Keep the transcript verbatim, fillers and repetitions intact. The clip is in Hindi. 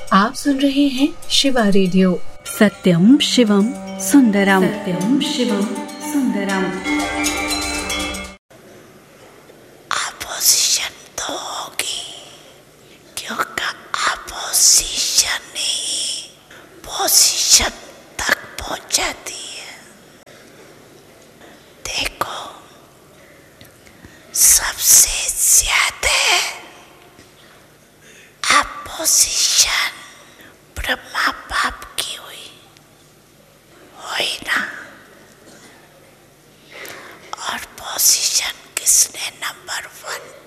आप सुन रहे हैं शिवा रेडियो। सत्यम शिवम सुंदरम, सत्यम शिवम सुंदरम। अपोजिशन तो होगी, क्योंकि अपोजिशन ही पोजीशन तक पहुंचाती है। देखो, सबसे ज्यादा अपोजिशन ब्रह्मा बाप की हुई हुई ना, और पोजीशन किसने नंबर वन